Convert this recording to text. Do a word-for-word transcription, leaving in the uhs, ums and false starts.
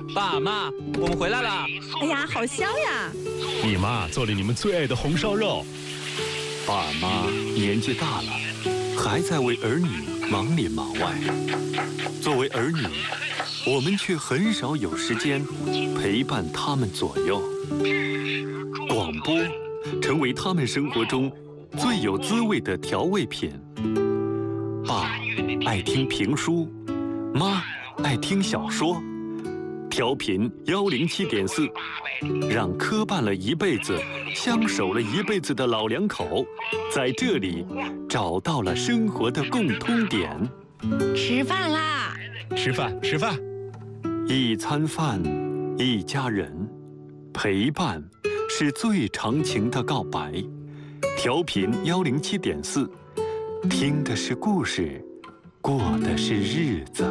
爸妈，我们回来啦！ 哎呀，好香呀！ 你妈做了你们最爱的红烧肉。 爸妈年纪大了，还在为儿女忙里忙外。作为儿女，我们却很少有时间陪伴他们左右。广播成为他们生活中最有滋味的调味品。爸爱听评书，妈爱听小说。调频幺零七点四，让磕绊了一辈子、相守了一辈子的老两口，在这里找到了生活的共通点。 吃饭啦！ 吃饭，吃饭。 一餐饭，一家人，陪伴是最长情的告白。调频幺零七点四，听的是故事，过的是日子。